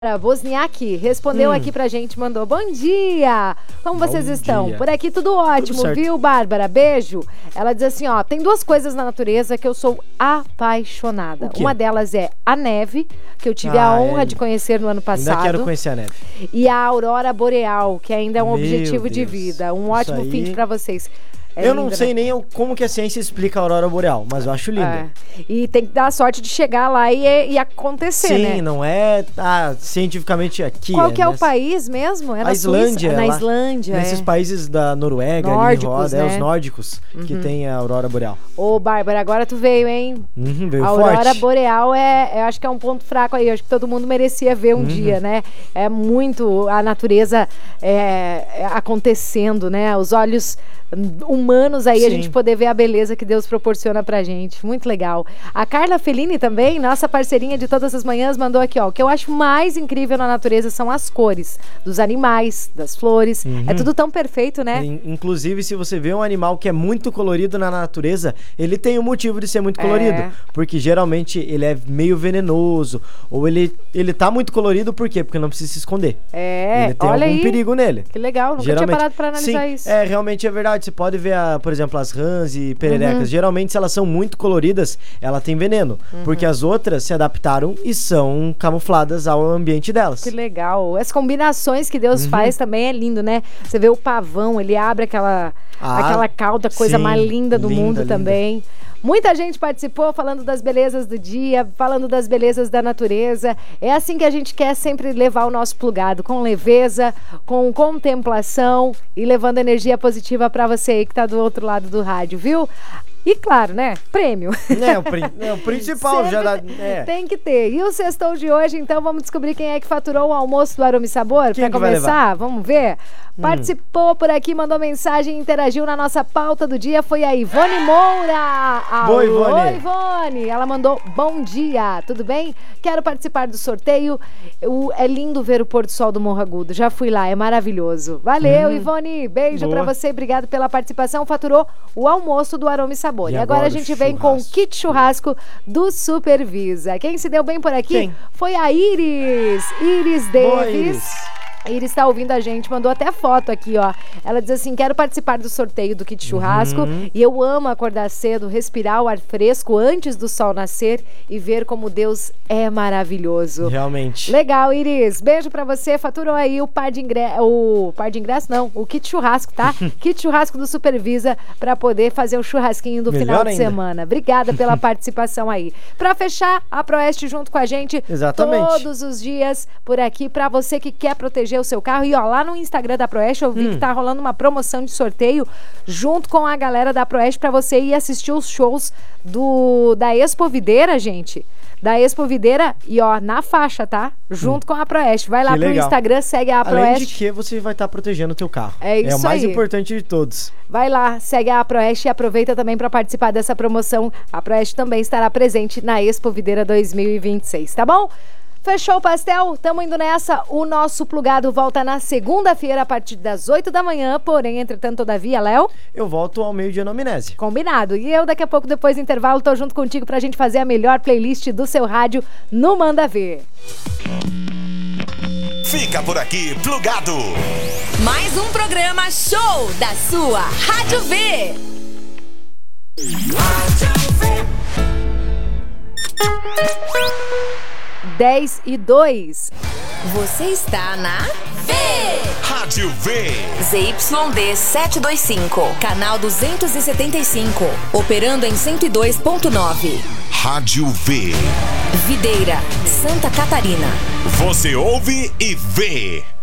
Wozniak respondeu aqui pra gente, mandou: bom dia, como vocês estão? Dia. Por aqui tudo ótimo, tudo viu, Bárbara? Beijo. Ela diz assim, ó, tem duas coisas na natureza que eu sou apaixonada. Uma delas é a neve, que eu tive a honra de conhecer no ano passado. Ainda quero conhecer a neve. E a aurora boreal, que ainda é um objetivo de vida. Um ótimo fim pra vocês. Eu não sei nem como que a ciência explica a aurora boreal, mas eu acho linda. E tem que dar a sorte de chegar lá e acontecer, né? Sim, não é cientificamente aqui. Qual que é o país mesmo? É na Islândia. Na Islândia, nesses países da Noruega, nórdicos, ali em roda, os nórdicos, que tem a aurora boreal. Ô, Bárbara, agora tu veio, hein? Veio a aurora forte. boreal eu acho que é um ponto fraco aí. Eu acho que todo mundo merecia ver um dia, né? É muito a natureza acontecendo, né? Os olhos humanos aí, a gente poder ver a beleza que Deus proporciona pra gente. Muito legal. A Carla Fellini também, nossa parceirinha de todas as manhãs, mandou aqui, ó, o que eu acho mais incrível na natureza são as cores dos animais, das flores. É tudo tão perfeito, né? Inclusive, se você vê um animal que é muito colorido na natureza, ele tem um motivo de ser muito colorido. Porque geralmente ele é meio venenoso, ou ele tá muito colorido, por quê? Porque não precisa se esconder. Ele tem algum perigo nele. Que legal, nunca tinha parado pra analisar isso. Realmente é verdade. Você pode ver, por exemplo, as rãs e pererecas. Geralmente, se elas são muito coloridas, ela tem veneno. Porque as outras se adaptaram e são camufladas ao ambiente delas. Que legal. As combinações que Deus faz também é lindo, né? Você vê o pavão, ele abre aquela cauda, coisa mais linda do mundo também. Muita gente participou falando das belezas do dia, falando das belezas da natureza. É assim que a gente quer sempre levar o nosso plugado, com leveza, com contemplação e levando energia positiva para você aí que tá do outro lado do rádio, viu? E claro, né? Prêmio. O principal já dá. Tem que ter. E o sextou de hoje, então, vamos descobrir quem é que faturou o almoço do Aroma e Sabor? Para começar, vamos ver? Participou por aqui, mandou mensagem, interagiu na nossa pauta do dia, foi a Ivone Moura. Oi, Ivone. Oi, Ivone. Ela mandou, bom dia, tudo bem? Quero participar do sorteio. É lindo ver o pôr do sol do Morro Agudo. Já fui lá, é maravilhoso. Valeu, Ivone. Beijo pra você, obrigado pela participação. Faturou o almoço do Aroma e Sabor. E agora a gente vem com o kit churrasco do Supervisa. Quem se deu bem por aqui foi a Iris. Iris Davis. Iris está ouvindo a gente, mandou até foto aqui, ó. Ela diz assim, quero participar do sorteio do kit churrasco e eu amo acordar cedo, respirar o ar fresco antes do sol nascer e ver como Deus é maravilhoso. Realmente. Legal, Iris. Beijo pra você. Faturou aí o kit churrasco, tá? Kit churrasco do Supervisa pra poder fazer o churrasquinho do final de semana. Obrigada pela participação aí. Pra fechar, a Proeste junto com a gente todos os dias por aqui pra você que quer proteger o seu carro. E ó, lá no Instagram da Proeste eu vi que tá rolando uma promoção de sorteio junto com a galera da Proeste pra você ir assistir os shows da Expo Videira, gente. Da Expo Videira e ó, na faixa, tá? Junto com a Proeste. Vai lá pro Instagram, segue a Proeste. Além de que você vai estar protegendo o teu carro. É isso aí. É o mais importante de todos. Vai lá, segue a Proeste e aproveita também para participar dessa promoção. A Proeste também estará presente na Expo Videira 2026, tá bom? Fechou o pastel? Tamo indo nessa. O nosso plugado volta na segunda-feira a partir das 8 da manhã. Porém, entretanto, todavia, Léo? Eu volto ao meio-dia no Amnésia. Combinado. E eu, daqui a pouco, depois do intervalo, tô junto contigo pra gente fazer a melhor playlist do seu rádio no Manda Ver. Fica por aqui, plugado. Mais um programa show da sua Rádio V. Rádio V. 10:02. Você está na V. Rádio V. ZYD 725, canal 275, operando em 102.9. Rádio V. Videira, Santa Catarina. Você ouve e vê.